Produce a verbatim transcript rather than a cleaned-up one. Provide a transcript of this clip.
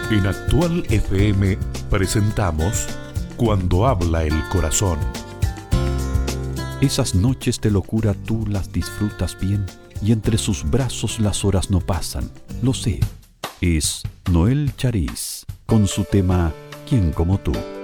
En Actual F M presentamos Cuando habla el corazón. Esas noches de locura tú las disfrutas bien y entre sus brazos las horas no pasan. Lo sé. Es Noel Chariz con su tema ¿Quién como tú?